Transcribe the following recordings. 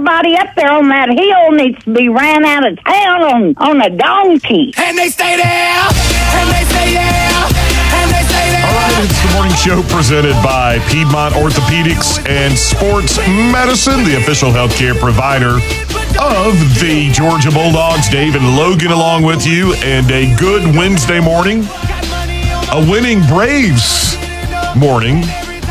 everybody up there on that hill needs to be ran out of town on a donkey. And they stay there, and they stay there, and they stay there. All right, it's the morning show presented by Piedmont Orthopedics and Sports Medicine, the official healthcare provider of the Georgia Bulldogs. Dave and Logan along with you, and a good Wednesday morning. A winning Braves morning.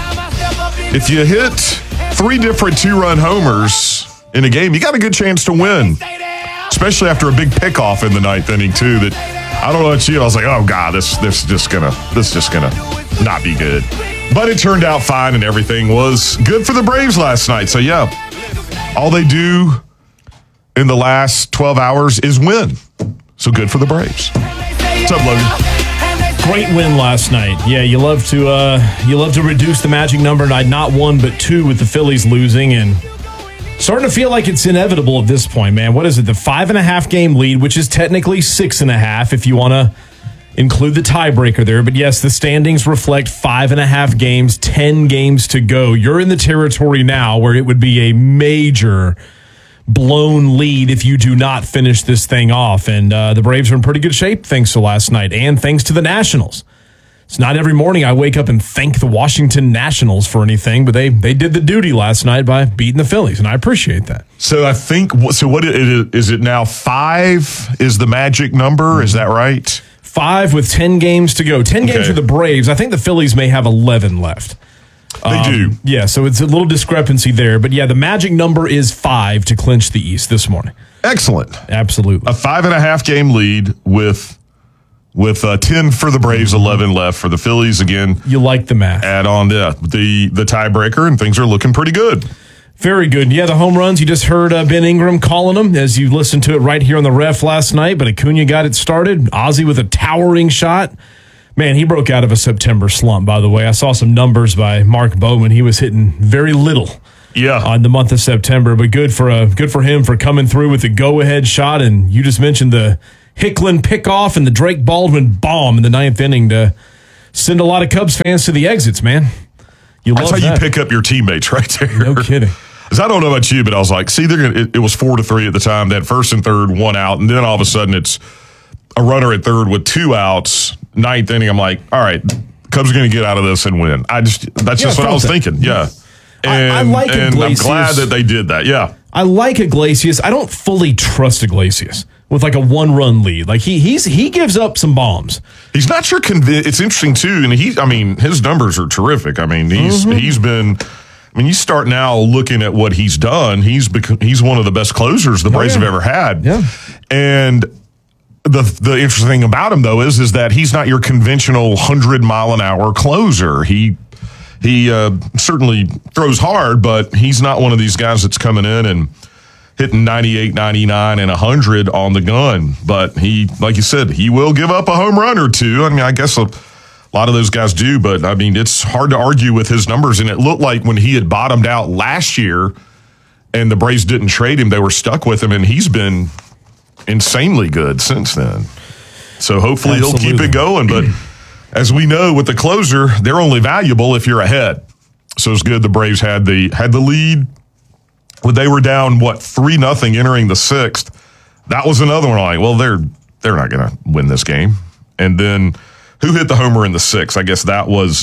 If you hit 3 different 2-run homers in a game, you got a good chance to win. Especially after a big pickoff in the 9th inning too. That I don't know about you. I was like, oh God, this just gonna not be good. But it turned out fine, and everything was good for the Braves last night. So yeah, all they do in the last 12 hours is win. So good for the Braves. What's up, Logan? Great win last night. Yeah, you love to reduce the magic number to not 1 but 2 with the Phillies losing, and starting to feel like it's inevitable at this point, man. What is it? The 5.5 game lead, which is technically 6.5 if you want to include the tiebreaker there. But yes, the standings reflect 5.5 games, 10 games to go. You're in the territory now where it would be a major blown lead if you do not finish this thing off. And the Braves are in pretty good shape thanks to last night and thanks to the Nationals. It's not every morning I wake up and thank the Washington Nationals for anything, but they did the duty last night by beating the Phillies, and I appreciate that. So I think, what is it now? 5 is the magic number? Is that right? 5 with 10 games to go. 10 games for the Braves. I think the Phillies may have 11 left. They do. Yeah, so it's a little discrepancy there. But yeah, the magic number is 5 to clinch the East this morning. Excellent. Absolutely. A 5.5 game lead with 10 for the Braves, 11 left for the Phillies. Again, you like the math. Add on the tiebreaker, and things are looking pretty good. Very good. Yeah, the home runs, you just heard Ben Ingram calling them as you listened to it right here on the ref last night, but Acuna got it started. Ozzie with a towering shot. Man, he broke out of a September slump, by the way. I saw some numbers by Mark Bowman. He was hitting very little on the month of September, but good for him for coming through with the go-ahead shot. And you just mentioned the Hicklin pickoff and the Drake Baldwin bomb in the 9th inning to send a lot of Cubs fans to the exits, man. That's how you pick up your teammates right there. No kidding. Because I don't know about you, but I was like, see, it was 4-3 at the time. They had first and third, 1 out, and then all of a sudden it's a runner at third with 2 outs. 9th inning, I'm like, all right, Cubs are going to get out of this and win. That's just what I was thinking. Yeah. And I like Iglesias. I'm glad that they did that. Yeah. I like Iglesias. I don't fully trust Iglesias with like a 1-run lead. Like he gives up some bombs. He's not sure it's interesting too, and his numbers are terrific. I mean, he's been. I mean, you start now looking at what he's done. He's one of the best closers the Braves have ever had. Yeah. And the interesting thing about him though is that he's not your conventional 100-mile-an-hour closer. He certainly throws hard, but he's not one of these guys that's coming in and hitting 98, 99, and 100 on the gun. But he, like you said, he will give up a home run or two. I mean, I guess a lot of those guys do, but I mean, it's hard to argue with his numbers. And it looked like when he had bottomed out last year and the Braves didn't trade him, they were stuck with him, and he's been insanely good since then. So hopefully he'll keep it going. But as we know, with the closer, they're only valuable if you're ahead. So it's good the Braves had the lead. When they were down, 3-0 entering the 6th. That was another one. Like, well, they're not going to win this game. And then who hit the homer in the 6th? I guess that was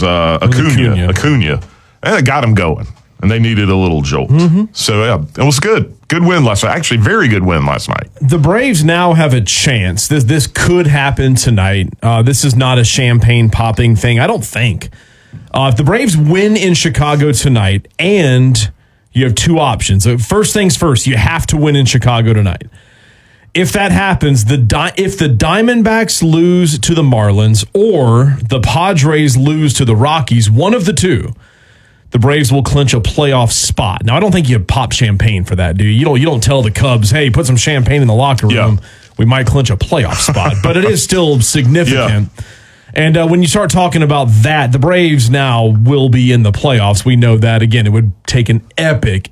Acuna. And it got them going. And they needed a little jolt. Mm-hmm. So, yeah, it was good. Good win last night. Actually, very good win last night. The Braves now have a chance. This could happen tonight. This is not a champagne popping thing, I don't think. If the Braves win in Chicago tonight, and you have 2 options. First things first, you have to win in Chicago tonight. If that happens, if the Diamondbacks lose to the Marlins or the Padres lose to the Rockies, one of the 2, the Braves will clinch a playoff spot. Now, I don't think you pop champagne for that, do you? You don't tell the Cubs, hey, put some champagne in the locker room. Yeah. We might clinch a playoff spot. But it is still significant. Yeah. And when you start talking about that, the Braves now will be in the playoffs. We know that. Again, it would take an epic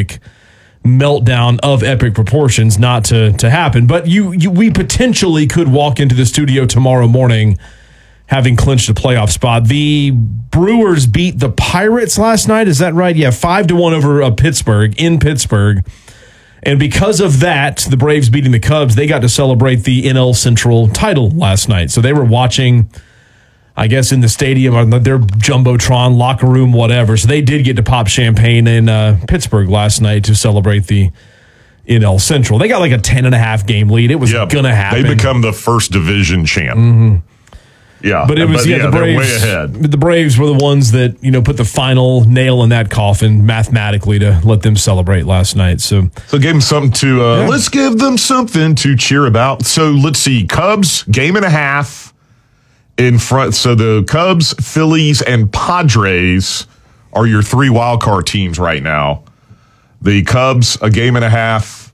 meltdown of epic proportions not to happen. But we potentially could walk into the studio tomorrow morning having clinched a playoff spot. The Brewers beat the Pirates last night. Is that right? Yeah, 5-1 over Pittsburgh, in Pittsburgh. And because of that, the Braves beating the Cubs, they got to celebrate the NL Central title last night. So they were watching, I guess, in the stadium, on their Jumbotron, locker room, whatever. So they did get to pop champagne in Pittsburgh last night to celebrate the NL Central. They got like a 10.5 game lead. It was going to happen. They become the first division champ. Mm-hmm. Yeah. But it was, the Braves, they're way ahead. The Braves were the ones that, put the final nail in that coffin mathematically to let them celebrate last night. So gave them something to, let's give them something to cheer about. So let's see, Cubs, 1.5 in front. So the Cubs, Phillies, and Padres are your 3 wild card teams right now. The Cubs, 1.5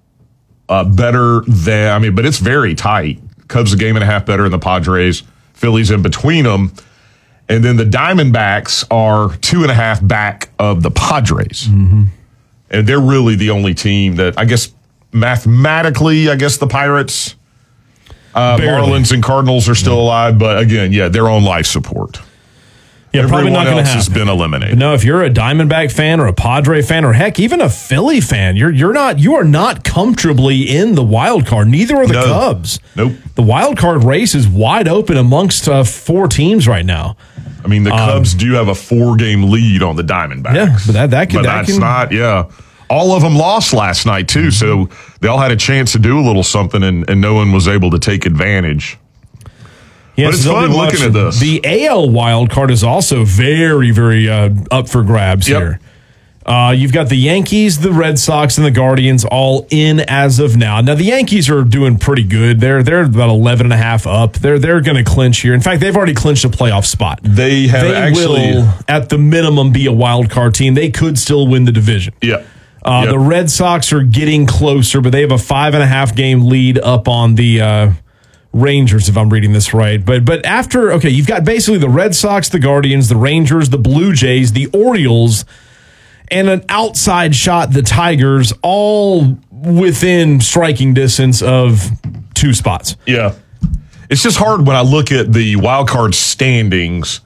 better than, but it's very tight. Cubs, 1.5 better than the Padres. Phillies in between them. And then the Diamondbacks are 2.5 back of the Padres. Mm-hmm. And they're really the only team that, I guess, mathematically, the Pirates, Marlins, and Cardinals are still alive. But again, they're on life support. Yeah, Everyone probably not going to happen. Has been eliminated. No, if you're a Diamondback fan or a Padre fan or heck, even a Philly fan, you are not comfortably in the wild card. Neither are the Cubs. Nope. The wild card race is wide open amongst 4 teams right now. I mean, the Cubs do have a 4-game lead on the Diamondbacks. Yeah, but that's not. Yeah, all of them lost last night too, so they all had a chance to do a little something, and no one was able to take advantage. Yeah, but it's fun looking at this. The AL wild card is also very, very up for grabs here. You've got the Yankees, the Red Sox, and the Guardians all in as of now. Now, the Yankees are doing pretty good. They're about 11.5 up. They're going to clinch here. In fact, they've already clinched a playoff spot. They will, at the minimum, be a wild card team. They could still win the division. Yeah. The Red Sox are getting closer, but they have a 5.5 game lead up on the Rangers, if I'm reading this right. But after, you've got basically the Red Sox, the Guardians, the Rangers, the Blue Jays, the Orioles, and an outside shot, the Tigers, all within striking distance of 2 spots. Yeah. It's just hard when I look at the wild card standings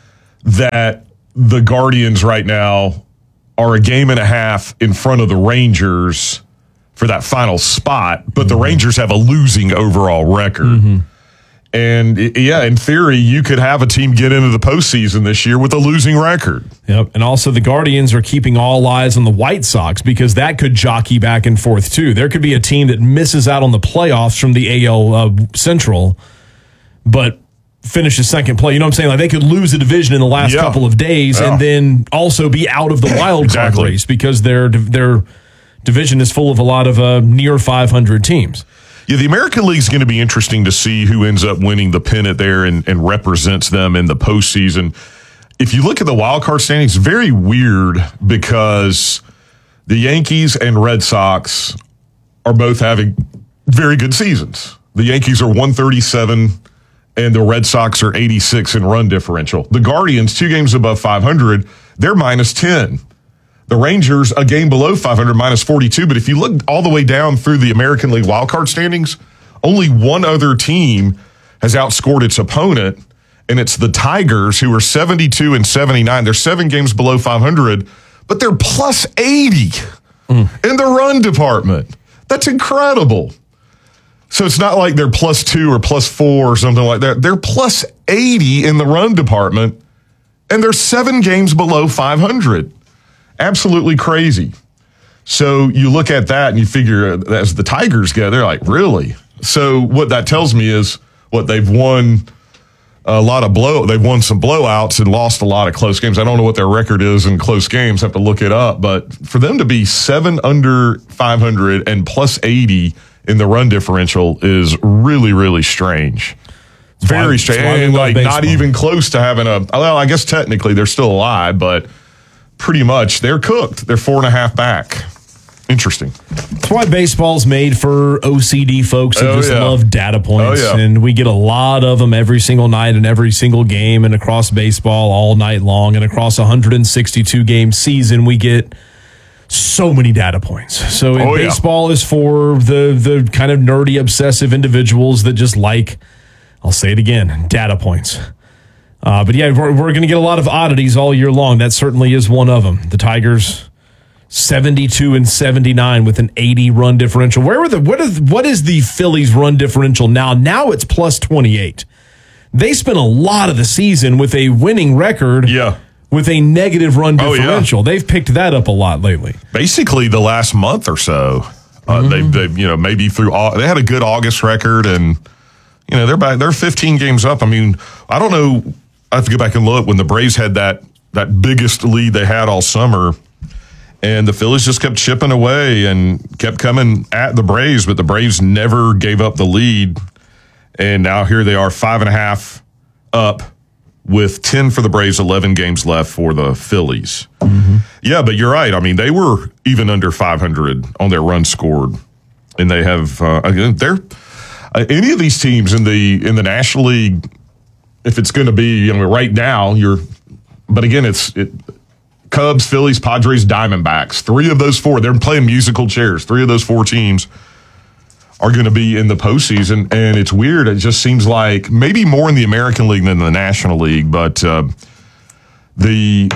that the Guardians right now are 1.5 in front of the Rangers for that final spot, but the Rangers have a losing overall record. Mm-hmm. And in theory, you could have a team get into the postseason this year with a losing record. Yep. And also the Guardians are keeping all eyes on the White Sox because that could jockey back and forth too. There could be a team that misses out on the playoffs from the AL Central, but finishes second place. You know what I'm saying? Like they could lose a division in the last couple of days and then also be out of the wild card race because their division is full of a lot of near 500 teams. Yeah, the American League is going to be interesting to see who ends up winning the pennant there and represents them in the postseason. If you look at the wild card standings, it's very weird because the Yankees and Red Sox are both having very good seasons. The Yankees are 137 and the Red Sox are 86 in run differential. The Guardians, 2 games above 500, they're -10. The Rangers, a game below 500, -42. But if you look all the way down through the American League wildcard standings, only one other team has outscored its opponent, and it's the Tigers, who are 72 and 79. They're 7 games below 500, but they're +80 in the run department. That's incredible. So it's not like they're +2 or +4 or something like that. They're +80 in the run department, and they're 7 games below 500. Absolutely crazy. So you look at that and you figure as the Tigers go, they're like, really? So what that tells me is they've won they've won some blowouts and lost a lot of close games. I don't know what their record is in close games. I have to look it up. But for them to be 7 under 500 and +80 in the run differential is really, really strange. Very strange. And not even close to having I guess technically they're still alive, but pretty much they're cooked. They're 4.5 back. Interesting. That's why baseball's made for OCD folks who love data points. And we get a lot of them every single night and every single game and across baseball all night long. And across a 162-game season, we get so many data points. So baseball is for the kind of nerdy, obsessive individuals that just like, I'll say it again, data points. But we're going to get a lot of oddities all year long. That certainly is one of them. The Tigers 72 and 79 with an 80 run differential. What is the Phillies run differential now? Now it's plus 28. They spent a lot of the season with a winning record. Yeah. With a negative run differential. They've picked that up a lot lately. Basically, the last month or so, they've maybe they had a good August record, and they're back. They're 15 games up. I mean, I don't know. I have to go back and look when the Braves had that biggest lead they had all summer, and the Phillies just kept chipping away and kept coming at the Braves, but the Braves never gave up the lead, and now here they are, 5.5 up. With 10 for the Braves, 11 games left for the Phillies. Mm-hmm. Yeah, but you're right. I mean, they were even under 500 on their runs scored, and they have any of these teams in the National League. If it's going to be right now, but again, it's Cubs, Phillies, Padres, Diamondbacks. 3 of those 4. They're playing musical chairs. 3 of those 4 teams are going to be in the postseason, and it's weird. It just seems like maybe more in the American League than the National League, but the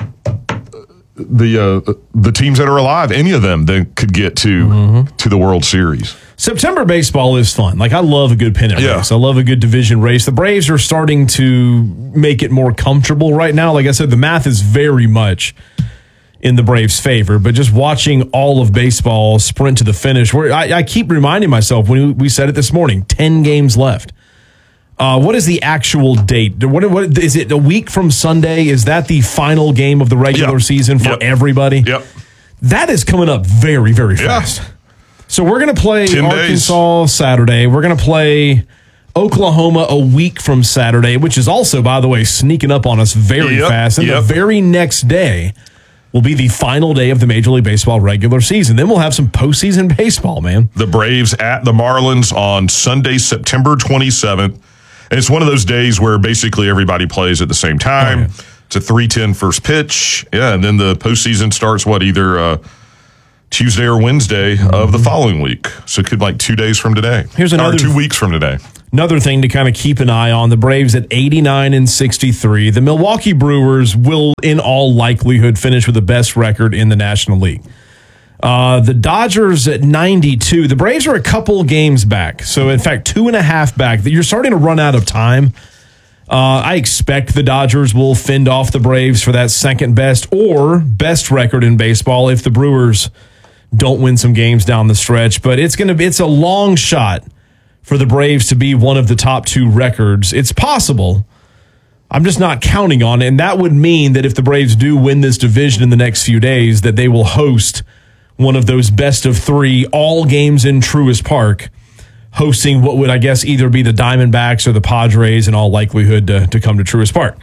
teams that are alive, any of them, that could get to the World Series. September baseball is fun. Like, I love a good pennant race. I love a good division race. The Braves are starting to make it more comfortable right now. Like I said, the math is very much in the Braves' favor, but just watching all of baseball sprint to the finish, where I keep reminding myself, when we said it this morning, 10 games left. What is the actual date? What is it? A week from Sunday? Is that the final game of the regular season for everybody? Yep. That is coming up very, very fast. So we're going to play Arkansas Saturday. We're going to play Oklahoma a week from Saturday, which is also, by the way, sneaking up on us very fast. And the very next day will be the final day of the Major League Baseball regular season. Then we'll have some postseason baseball, man. The Braves at the Marlins on Sunday, September 27th. And it's one of those days where basically everybody plays at the same time. It's a 3:10 first pitch. Yeah, and then the postseason starts, either Tuesday or Wednesday of the following week. So it could be 2 days from today. Here's another 2 weeks from today. Another thing to kind of keep an eye on, the Braves at 89 and 63. The Milwaukee Brewers will, in all likelihood, finish with the best record in the National League. The Dodgers at 92. The Braves are a couple games back. So, in fact, 2.5 back. You're starting to run out of time. I expect the Dodgers will fend off the Braves for that second best or best record in baseball if the Brewers don't win some games down the stretch. But it's a long shot for the Braves to be one of the top 2 records. It's possible. I'm just not counting on it. And that would mean that if the Braves do win this division in the next few days, that they will host one of those best of 3 all games in Truist Park, hosting what would, I guess, either be the Diamondbacks or the Padres in all likelihood to come to Truist Park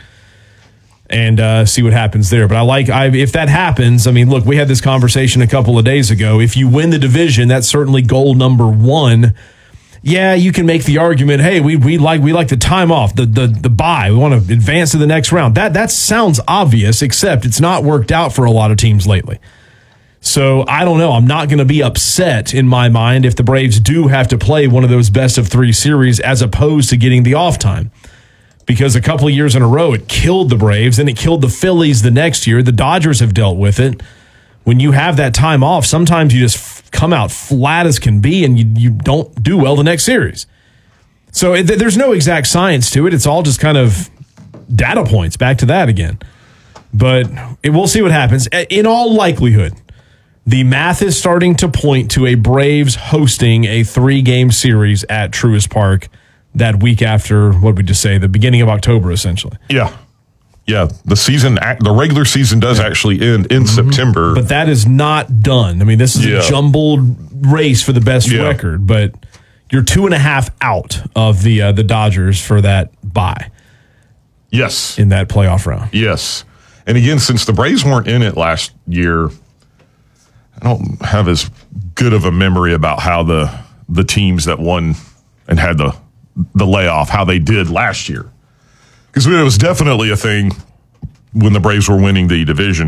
and see what happens there. But if that happens, I mean, look, we had this conversation a couple of days ago. If you win the division, that's certainly goal number 1. Yeah, you can make the argument, hey, we like the time off, the bye. We want to advance to the next round. That sounds obvious, except it's not worked out for a lot of teams lately. So I don't know. I'm not going to be upset in my mind if the Braves do have to play one of those best of 3 series as opposed to getting the off time. Because a couple of years in a row, it killed the Braves, and it killed the Phillies the next year. The Dodgers have dealt with it. When you have that time off, sometimes you just come out flat as can be, and you don't do well the next series. So there's no exact science to it. It's all just kind of data points. Back to that again. But we'll see what happens. In all likelihood, the math is starting to point to a Braves hosting a 3-game series at Truist Park that week after, what did we just say, the beginning of October, essentially. Yeah. Yeah, the regular season does actually end in September. But that is not done. I mean, this is a jumbled race for the best record, but you're 2.5 out of the Dodgers for that bye. Yes. In that playoff round. Yes. And again, since the Braves weren't in it last year, I don't have as good of a memory about how the teams that won and had the layoff, how they did last year. Because it was definitely a thing when the Braves were winning the division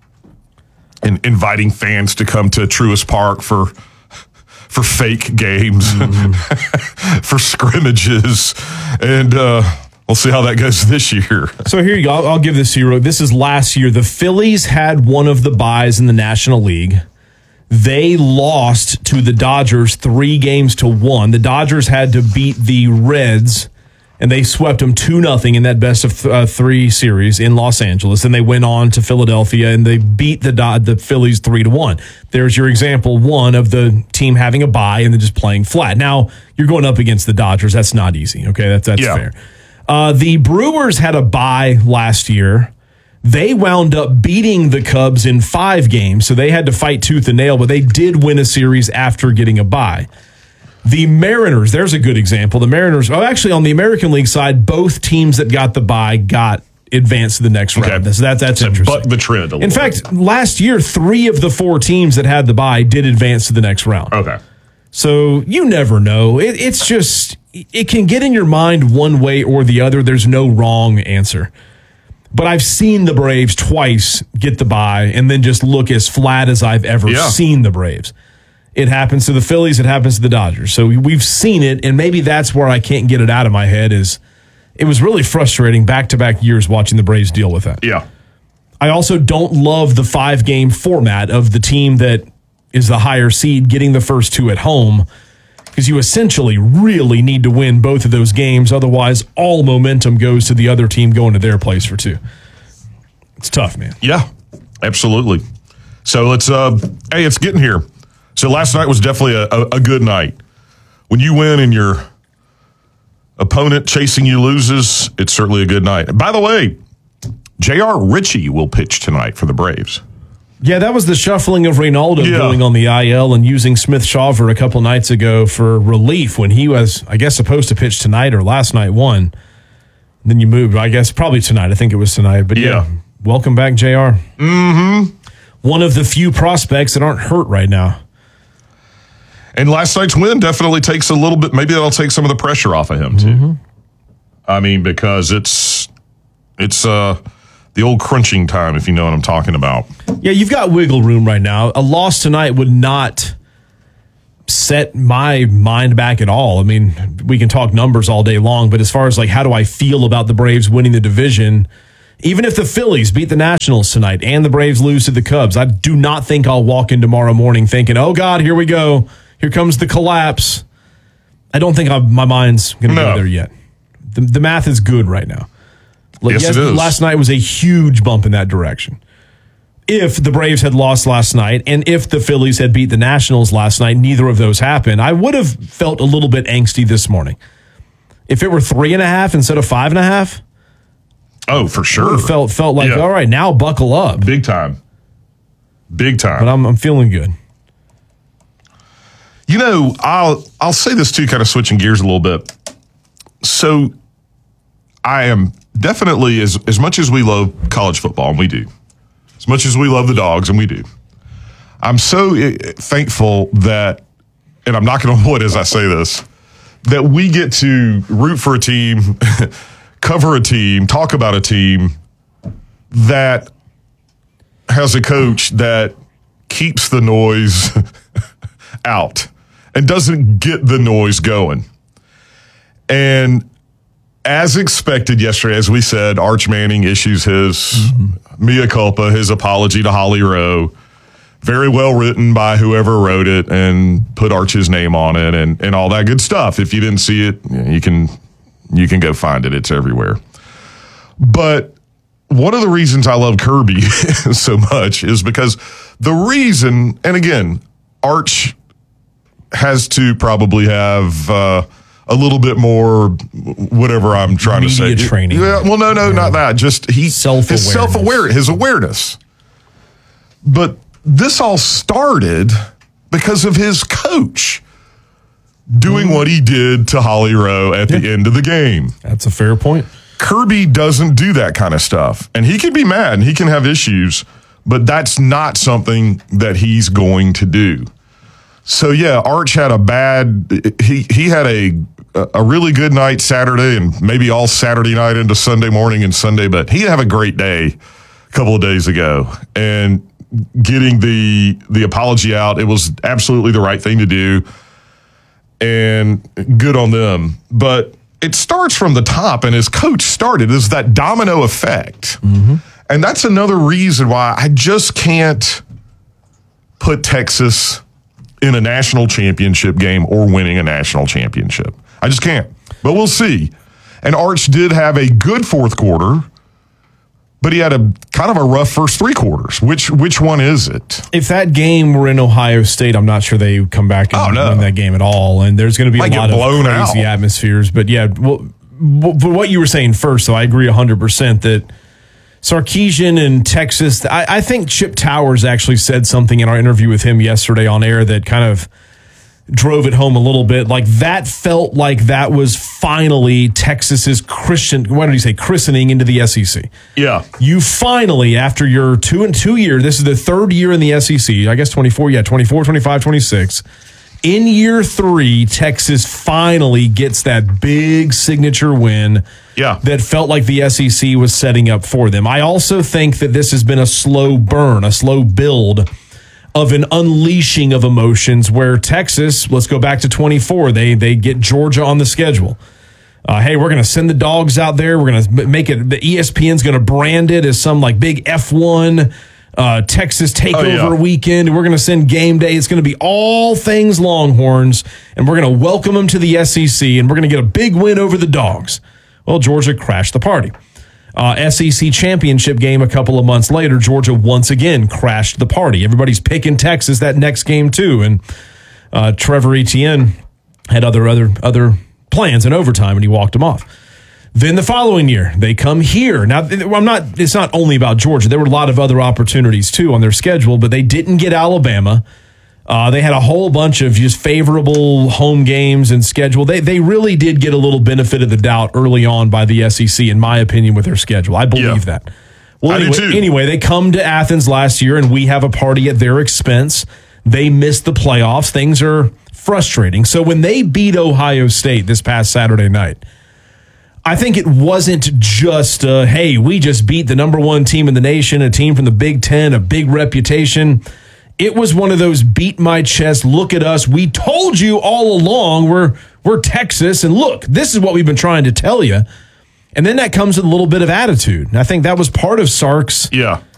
and inviting fans to come to Truist Park for fake games, for scrimmages, and we'll see how that goes this year. So here you go. I'll give this to you. This is last year. The Phillies had one of the byes in the National League. They lost to the Dodgers 3-1. The Dodgers had to beat the Reds, and they swept them 2-0 in that best of 3 series in Los Angeles. And they went on to Philadelphia, and they beat the Phillies 3-1. There's your example one of the team having a bye and then just playing flat. Now, you're going up against the Dodgers. That's not easy, okay? That's fair. The Brewers had a bye last year. They wound up beating the Cubs in 5 games, so they had to fight tooth and nail, but they did win a series after getting a bye. The Mariners, there's a good example. The Mariners, actually on the American League side, both teams that got the bye got advanced to the next round. So that's interesting. Buck the trend a little In fact, last year, 3 of the 4 teams that had the bye did advance to the next round. Okay. So you never know. It's just, it can get in your mind one way or the other. There's no wrong answer. But I've seen the Braves twice get the bye and then just look as flat as I've ever seen the Braves. It happens to the Phillies. It happens to the Dodgers. So we've seen it, and maybe that's where I can't get it out of my head is it was really frustrating back-to-back years watching the Braves deal with that. Yeah. I also don't love the 5-game format of the team that is the higher seed getting the first 2 at home because you essentially really need to win both of those games. Otherwise, all momentum goes to the other team going to their place for 2. It's tough, man. Yeah, absolutely. So it's getting here. So last night was definitely a good night. When you win and your opponent chasing you loses, it's certainly a good night. By the way, J.R. Ritchie will pitch tonight for the Braves. Yeah, that was the shuffling of Reynaldo going on the IL and using Smith-Shawver a couple nights ago for relief when he was, I guess, supposed to pitch tonight or last night won. Then you moved, I guess, probably tonight. I think it was tonight. But yeah welcome back, JR. Mm-hmm. One of the few prospects that aren't hurt right now. And last night's win definitely takes a little bit, maybe that'll take some of the pressure off of him, too. Mm-hmm. I mean, because it's the old crunching time, if you know what I'm talking about. Yeah, you've got wiggle room right now. A loss tonight would not set my mind back at all. I mean, we can talk numbers all day long, but as far as like how do I feel about the Braves winning the division, even if the Phillies beat the Nationals tonight and the Braves lose to the Cubs, I do not think I'll walk in tomorrow morning thinking, oh, God, here we go. Here comes the collapse. I don't think my mind's going to go there yet. The math is good right now. Yes, it is. Last night was a huge bump in that direction. If the Braves had lost last night and if the Phillies had beat the Nationals last night, neither of those happened, I would have felt a little bit angsty this morning. If it were 3.5 instead of 5.5, oh, for sure. Felt like, all right, now buckle up. Big time. Big time. But I'm feeling good. You know, I'll say this too, kind of switching gears a little bit. So I am definitely, as much as we love college football, and we do, as much as we love the Dogs, and we do, I'm so thankful that, and I'm knocking on wood as I say this, that we get to root for a team, cover a team, talk about a team that has a coach that keeps the noise out and doesn't get the noise going. And as expected yesterday, as we said, Arch Manning issues his mea culpa, his apology to Holly Rowe. Very well written by whoever wrote it and put Arch's name on it and all that good stuff. If you didn't see it, you can go find it. It's everywhere. But one of the reasons I love Kirby so much is because the reason, and again, Arch has to probably have a little bit more, whatever I'm trying to say. Media training. Yeah, well, no, not that. Just his self-awareness, his awareness. But this all started because of his coach doing what he did to Holly Rowe at the end of the game. That's a fair point. Kirby doesn't do that kind of stuff. And he can be mad and he can have issues, but that's not something that he's going to do. So, yeah, Arch had he had a really good night Saturday and maybe all Saturday night into Sunday morning and Sunday, but he had a great day a couple of days ago. And getting the apology out, it was absolutely the right thing to do. And good on them. But it starts from the top, and as coach started, is that domino effect. Mm-hmm. And that's another reason why I just can't put Texas in a national championship game or winning a national championship. I just can't. But we'll see. And Arch did have a good fourth quarter, but he had a kind of a rough first three quarters. Which one is it? If that game were in Ohio State, I'm not sure they come back and win that game at all. And there's going to be a lot of crazy atmospheres. But yeah, well, what you were saying first, though, I agree 100% that Sarkisian and Texas, I think Chip Towers actually said something in our interview with him yesterday on air that kind of drove it home a little bit. Like that felt like that was finally Texas's christening into the SEC. Yeah. You finally, after your 2 year, this is the third year in the SEC, I guess 24, 25, 26. In year 3, Texas finally gets that big signature win that felt like the SEC was setting up for them. I also think that this has been a slow burn, a slow build of an unleashing of emotions where Texas, let's go back to 24, they get Georgia on the schedule. Hey, we're going to send the dogs out there. We're going to make it, the ESPN's going to brand it as some like big F1 Texas takeover weekend. We're going to send game day. It's going to be all things Longhorns, and we're going to welcome them to the SEC, and we're going to get a big win over the dogs. Well, Georgia crashed the party. SEC championship game a couple of months later, Georgia once again crashed the party. Everybody's picking Texas that next game too, and Trevor Etienne had other plans in overtime, and he walked them off. Then the following year, they come here. Now, it's not only about Georgia. There were a lot of other opportunities too on their schedule, but they didn't get Alabama. They had a whole bunch of just favorable home games and schedule. They really did get a little benefit of the doubt early on by the SEC, in my opinion, with their schedule. I believe that. Well, anyway, they come to Athens last year, and we have a party at their expense. They missed the playoffs. Things are frustrating. So when they beat Ohio State this past Saturday night, I think it wasn't just, hey, we just beat the number one team in the nation, a team from the Big Ten, a big reputation. It was one of those beat my chest, look at us. We told you all along we're Texas, and look, this is what we've been trying to tell you. And then that comes with a little bit of attitude. And I think that was part of Sark's